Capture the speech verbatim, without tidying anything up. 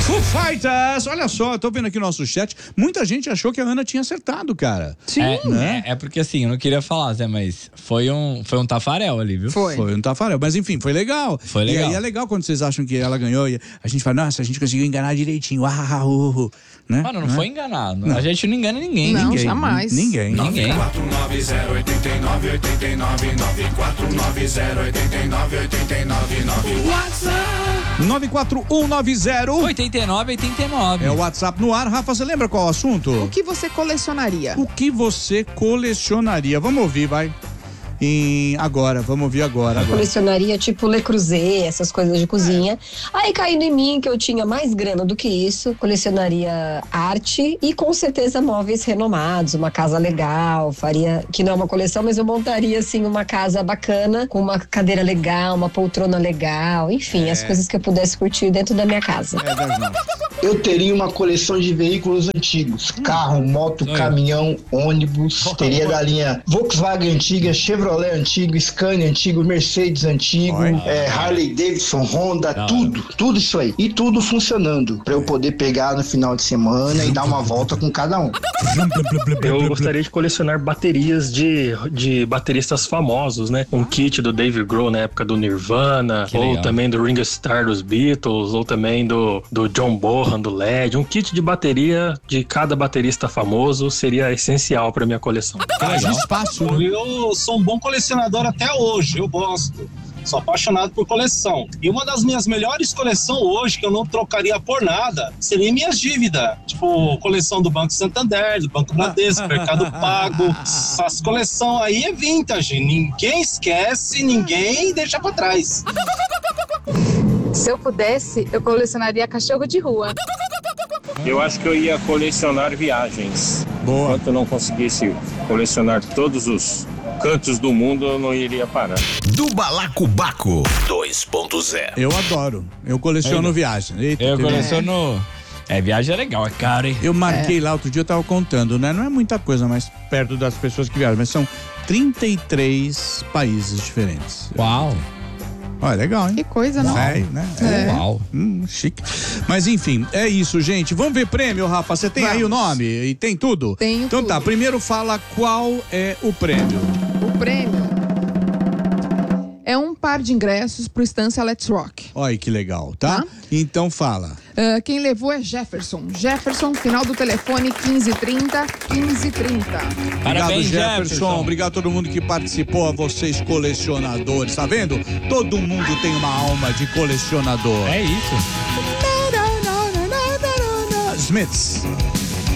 Foo Fighters, olha só, eu tô vendo aqui no nosso chat, muita gente achou que a Ana tinha acertado, cara. Sim. É, né? É, é porque assim, eu não queria falar, Zé, mas foi um, foi um tafarel ali, viu? Foi. Foi um tafarel, mas enfim, foi legal. Foi legal. E aí é legal quando vocês acham que ela ganhou e a gente fala, nossa, a gente conseguiu enganar direitinho, ah, ah, uh, uh, né? Mano, não, Né? foi enganado. Não. A gente não engana ninguém. Não, Ninguém, jamais. Ninguém. Ninguém. quatro nove zero oito nove oito nove nove quatro nove zero oito nove oito nove nove. WhatsApp nove quatro um nove zero oitenta e nove, oitenta e nove. é o WhatsApp no ar. Rafa, você lembra qual é o assunto? O que você colecionaria? O que você colecionaria? Vamos ouvir, vai. Em agora, vamos ouvir agora. agora. Colecionaria tipo Le Creuset, essas coisas de cozinha. Aí caindo em mim que eu tinha mais grana do que isso, colecionaria arte e com certeza móveis renomados, uma casa legal, faria, que não é uma coleção, mas eu montaria assim uma casa bacana, com uma cadeira legal, uma poltrona legal, enfim, É. as coisas que eu pudesse curtir dentro da minha casa. É das nossas. Eu teria uma coleção de veículos antigos. Carro, moto, Sonho. caminhão, ônibus. Teria da linha Volkswagen antiga, Chevrolet antigo, Scania antigo, Mercedes antigo, Oi. é, Harley Davidson, Honda, Da tudo. Tudo isso aí. E tudo funcionando. Pra eu poder pegar no final de semana e dar uma volta com cada um. Eu gostaria de colecionar baterias de, de bateristas famosos, né? Um kit do Dave Grohl na época do Nirvana, Que ou legal. também do Ringo Starr dos Beatles, ou também do, do John Bonham do L E D. Um kit de bateria de cada baterista famoso seria essencial para minha coleção. Haja espaço, né? Eu sou um bom colecionador até hoje, eu gosto. Sou apaixonado por coleção. E uma das minhas melhores coleções hoje, que eu não trocaria por nada, seria minhas dívidas. Tipo, coleção do Banco Santander, do Banco Bradesco, Mercado Pago. Essas coleções aí é vintage. Ninguém esquece, ninguém deixa pra trás. Se eu pudesse, eu colecionaria cachorro de rua. Eu acho que eu ia colecionar viagens. Boa. Enquanto eu não conseguisse colecionar todos os cantos do mundo, eu não iria parar. do Balacobaco dois ponto zero. Eu adoro. Eu coleciono Aí, viagem. Eita, Eu teve- coleciono. É, viagem é legal, é caro, hein? Eu marquei lá outro dia, eu tava contando, né? Não é muita coisa, mas perto das pessoas que viajam, mas são trinta e três países diferentes. Uau. Olha, legal, hein? Que coisa, não? É, né? É. Uau. Hum, chique. Mas enfim, é isso, gente. Vamos ver prêmio, Rafa. Você tem aí o Vamos. nome? E tem tudo? Tenho Então tudo. tá, primeiro fala qual é o prêmio. O prêmio é um par de ingressos pro Estância Let's Rock. Olha que legal, tá? Tá. Então fala. Ah, quem levou é Jefferson. Jefferson, final do telefone quinze trinta, quinze trinta. Parabéns, Obrigado, Jefferson. Obrigado a todo mundo que participou, a vocês colecionadores. Tá vendo? Todo mundo tem uma alma de colecionador. É isso. Smiths.